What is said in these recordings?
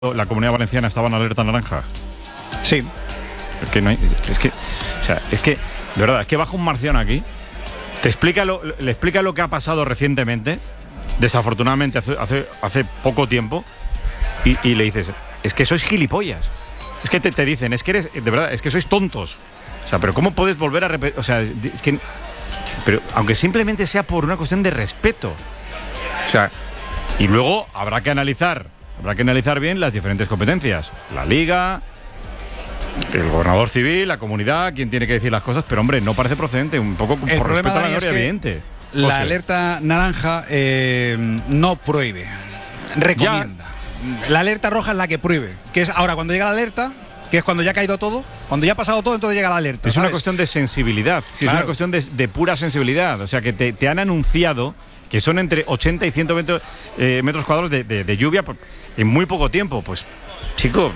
la Comunidad Valenciana estaba en alerta naranja? Sí. Es que, de verdad, es que baja un marciano aquí, le explica lo que ha pasado recientemente, desafortunadamente hace poco tiempo, y le dices, es que sois gilipollas. Es que te dicen, es que eres, de verdad, es que sois tontos. O sea, pero ¿cómo puedes volver a repetir? O sea, es que, pero aunque simplemente sea por una cuestión de respeto. O sea, y luego habrá que analizar bien las diferentes competencias. La Liga, el gobernador civil, la comunidad, quien tiene que decir las cosas, pero hombre, no parece procedente, un poco por respeto a la gloria evidente. La alerta naranja no prohíbe, recomienda. La alerta roja es la que prohíbe, que es ahora cuando llega la alerta, que es cuando ya ha caído todo, cuando ya ha pasado todo, entonces llega la alerta. Es ¿sabes? una cuestión de sensibilidad, sí, claro. Es una cuestión de pura sensibilidad, o sea que te han anunciado que son entre 80 y 120 metros cuadrados de lluvia en muy poco tiempo. Pues, chico,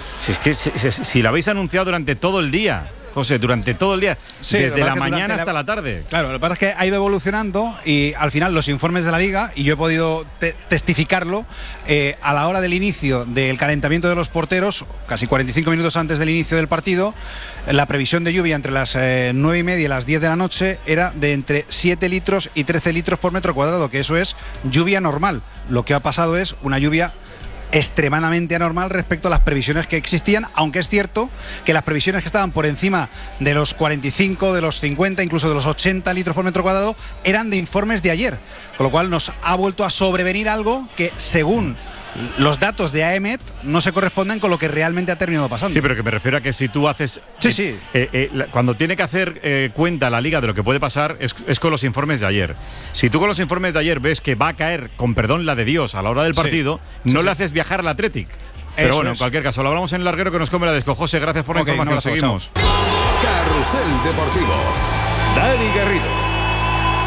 si lo habéis anunciado durante todo el día, José, durante todo el día, sí, desde la mañana hasta la tarde. Claro, lo que pasa es que ha ido evolucionando y al final los informes de la Liga, y yo he podido testificarlo, a la hora del inicio del calentamiento de los porteros, casi 45 minutos antes del inicio del partido, la previsión de lluvia entre las 9:30 y las 10 de la noche era de entre 7 litros y 13 litros por metro cuadrado, que eso es lluvia normal. Lo que ha pasado es una lluvia extremadamente anormal respecto a las previsiones que existían, aunque es cierto que las previsiones que estaban por encima de los 45, de los 50, incluso de los 80 litros por metro cuadrado eran de informes de ayer, con lo cual nos ha vuelto a sobrevenir algo que, según los datos de AEMET, no se corresponden con lo que realmente ha terminado pasando. Sí, pero que me refiero a que si tú haces... cuando tiene que hacer cuenta la Liga de lo que puede pasar es con los informes de ayer. Si tú con los informes de ayer ves que va a caer, con perdón la de Dios, a la hora del partido, no le haces viajar al Athletic. Pero bueno, en cualquier caso, lo hablamos en el larguero que nos come la desco. José, gracias por la información. Seguimos. Carrusel Deportivo. Dani Garrido.